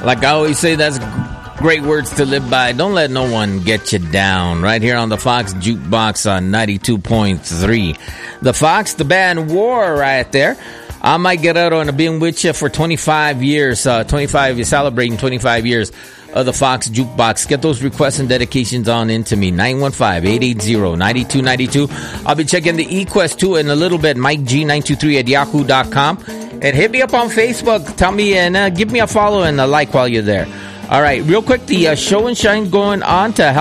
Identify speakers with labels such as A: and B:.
A: Like I always say, that's great words to live by. Don't let no one get you down. Right here on the Fox Jukebox on 92.3. The Fox, the band War right there. I Mike Guerrero, and I've been with you for 25 years. Celebrating 25 years of the Fox Jukebox. Get those requests and dedications on into me. 915-880-9292. I'll be checking the eQuest too in a little bit. MikeG923 at yahoo.com. And hit me up on Facebook. Tell me and give me a follow and a like while you're there. All right, real quick, the show and shine going on to help